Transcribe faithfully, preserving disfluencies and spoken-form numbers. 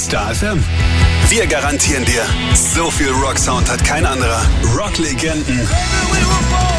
Star F M. Wir garantieren dir, so viel Rocksound hat kein anderer. Rocklegenden